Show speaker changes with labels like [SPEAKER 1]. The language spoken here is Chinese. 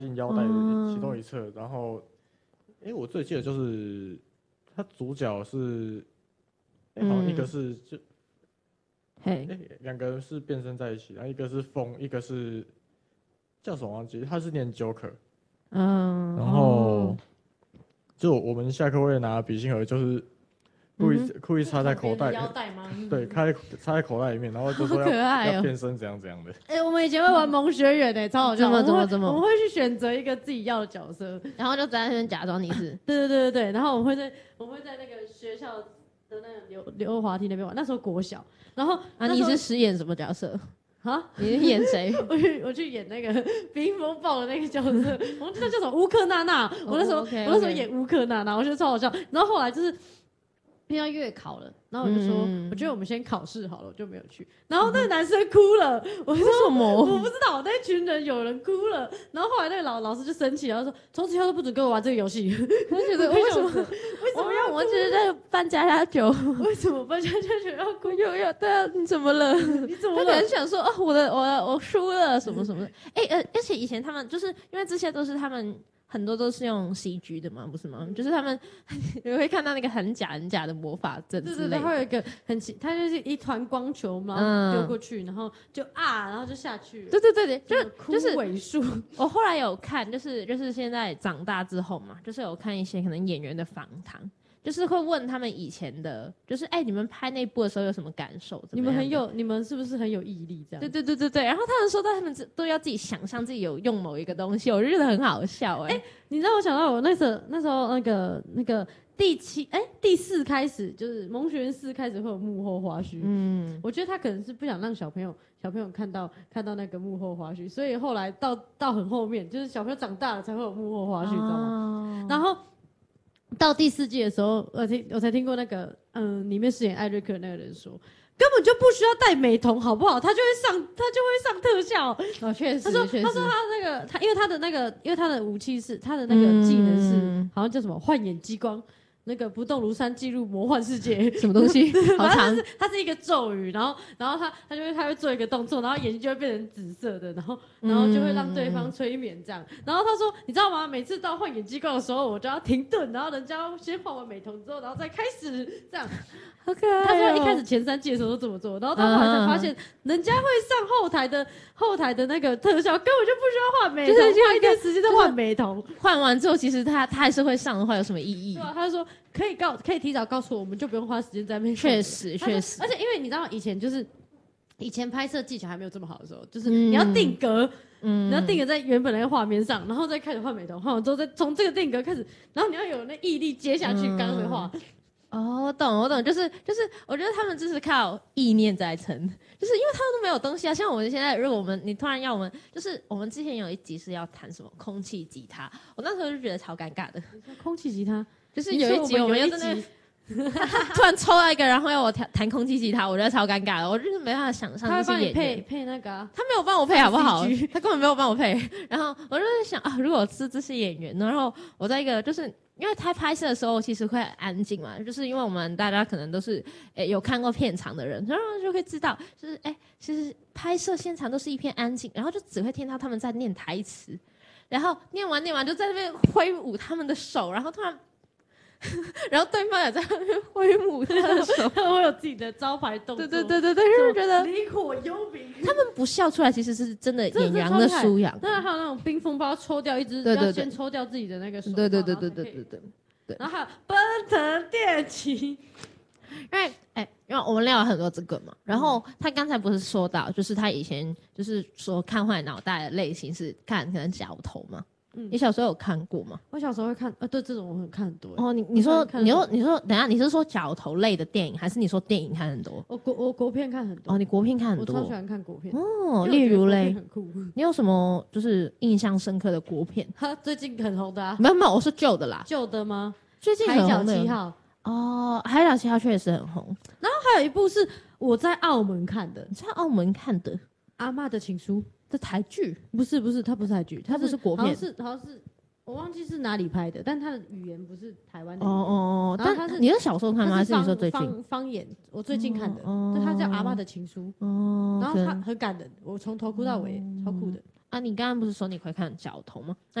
[SPEAKER 1] 进腰带的其中一侧，然后，我最记得就是他主角是，好像一个是就，两个人是变身在一起，然后一个是风，一个是叫什么忘记，他是念 Joker，然后就我们下课会拿笔芯盒，就是故意插在口袋，
[SPEAKER 2] 腰带吗？
[SPEAKER 1] 对，插在口袋里面，然后就说要变身怎样怎样的。
[SPEAKER 2] 我们以前会玩萌学园超好笑。
[SPEAKER 3] 怎么？
[SPEAKER 2] 我们会去选择一个自己要的角色，
[SPEAKER 3] 然后就在那边假装你是。
[SPEAKER 2] 对，然后我们会在那个学校的那个溜滑梯那边玩。那时候国小，然后
[SPEAKER 3] 你是饰演什么角色？你是演谁？
[SPEAKER 2] 我去演那个冰风暴的那个角色，我记得叫什么乌克娜娜。我那时候演乌克娜娜，我觉得超好笑。然后后来就是要月考了，然后我就说，我觉得我们先考试好了，我就没有去。然后那个男生哭了，我说
[SPEAKER 3] 什么？
[SPEAKER 2] 我不知道，那群人有人哭了。然后后来那个老师就生气，然后说从此以后都不准跟我玩这个游戏。
[SPEAKER 3] 我觉得为什么要？我觉得在扮家家酒，
[SPEAKER 2] 为什么扮家家酒要哭？
[SPEAKER 3] 对啊，你怎么了？
[SPEAKER 2] 你怎么了？
[SPEAKER 3] 他可能想说我输了什么什么的。而且以前他们就是因为这些都是他们。很多都是用 CG 的嘛，不是吗？就是他们你会看到那个很假的魔法阵之类的。
[SPEAKER 2] 对，会有一个它就是一团光球嘛，丢过去，然后然后就下去了。
[SPEAKER 3] 对，
[SPEAKER 2] 就是尾数。
[SPEAKER 3] 我后来有看，就是现在长大之后嘛，就是有看一些可能演员的访谈。就是会问他们以前的，就是你们拍那部的时候有什么感受？
[SPEAKER 2] 你们是不是很有毅力这样？
[SPEAKER 3] 对。然后他们说到他们都要自己想象自己有用某一个东西，我就觉得很好笑
[SPEAKER 2] 你知道我想到我那时候那个第4开始就是萌学园4开始会有幕后花絮。我觉得他可能是不想让小朋友看到那个幕后花絮，所以后来到很后面，就是小朋友长大了才会有幕后花絮，知道吗？然后。到第4季的时候，我才听过那个里面饰演艾瑞克那个人说，根本就不需要戴美瞳，好不好？他就会上特效。
[SPEAKER 3] 确实。他
[SPEAKER 2] 说他那个因为他的武器是他的那个技能是好像叫什么幻眼激光。那个不动如山进入魔幻世界，
[SPEAKER 3] 什么东西？好长。
[SPEAKER 2] 它是一个咒语，然后他会做一个动作，然后眼睛就会变成紫色的，然后就会让对方催眠这样。然后他说，你知道吗？每次到换眼激光的时候，我就要停顿，然后人家要先换完美瞳之后，然后再开始这样。
[SPEAKER 3] 好可爱。
[SPEAKER 2] 他说一开始前3季的时候都这么做，然后他后来才发现，人家会上后台的那个特效，根本就不需要换美瞳，就是花一点时间在换美瞳。
[SPEAKER 3] 换完之后，其实他还是会上的话，有什么意义？
[SPEAKER 2] 对啊，他就说可以提早告诉我们，就不用花时间在那边。
[SPEAKER 3] 确实。
[SPEAKER 2] 而且因为你知道，以前拍摄技巧还没有这么好的时候，就是你要定格。你要定格在原本那个画面上，然后再开始换美瞳，换完之后再从这个定格开始，然后你要有那毅力接下去刚刚的画。
[SPEAKER 3] 我懂，就是我觉得他们就是靠意念在撑，就是因为他们都没有东西啊。像我们现在，如果你突然要我们，就是我们之前有一集是要弹什么空气吉他，我那时候就觉得超尴尬的。
[SPEAKER 2] 空气吉他
[SPEAKER 3] 就是有一集我们要真的突然抽到一个，然后要我弹空气吉他，我觉得超尴尬的。我就是没办法想象
[SPEAKER 2] 他会帮你
[SPEAKER 3] 配
[SPEAKER 2] 那个啊，
[SPEAKER 3] 他没有帮我配好不好？他根本没有帮我配。然后我就在想如果这是演员，然后我在一个就是。因为他拍摄的时候其实会很安静嘛，就是因为我们大家可能都是有看过片场的人，然后就会知道，就是其实拍摄现场都是一片安静，然后就只会听到他们在念台词，然后念完就在那边挥舞他们的手，然后突然然后对方也在那边挥舞他的手，
[SPEAKER 2] 他们会有自己的招牌动作。
[SPEAKER 3] 对，就是觉得
[SPEAKER 2] 离火幽冥。
[SPEAKER 3] 他们不笑出来，其实是真的演员的修养。
[SPEAKER 2] 当然还有那种冰风包抽掉一只，要先抽掉自己的那个手。
[SPEAKER 3] 对。
[SPEAKER 2] 然后还有奔腾电骑，
[SPEAKER 3] 因为我们聊了很多这个嘛，然后他刚才不是说到，就是他以前就是说看坏脑袋的类型是看可能角头嘛。你小时候有看过吗？
[SPEAKER 2] 我小时候会看，对这种我看很多。
[SPEAKER 3] 你说，等一下，你是说角头类的电影，还是你说电影看很多？
[SPEAKER 2] 我国片看很多。
[SPEAKER 3] 你国片看很多，
[SPEAKER 2] 我超喜欢看国片。
[SPEAKER 3] 例如嘞，
[SPEAKER 2] 很酷。
[SPEAKER 3] 你有什么就是印象深刻的国片？
[SPEAKER 2] 最近很红的啊。
[SPEAKER 3] 没有，我是旧的啦。
[SPEAKER 2] 旧的吗？
[SPEAKER 3] 最近很红的。
[SPEAKER 2] 海角7号。
[SPEAKER 3] 海角7号确实很红。
[SPEAKER 2] 然后还有一部是我在澳门看的。
[SPEAKER 3] 你在澳门看的？
[SPEAKER 2] 阿嬷的情书。
[SPEAKER 3] 这台剧
[SPEAKER 2] 不是，它不是台剧，
[SPEAKER 3] 它不是国片，
[SPEAKER 2] 好像是我忘记是哪里拍的，但它的语言不是台湾的。
[SPEAKER 3] 但它是你是小时候看吗？还是你说最近
[SPEAKER 2] 方言？我最近看的，它叫《阿嬷的情书》。然后它很感人，我从头哭到尾，超酷的。
[SPEAKER 3] 啊，你刚刚不是说你会看交通吗？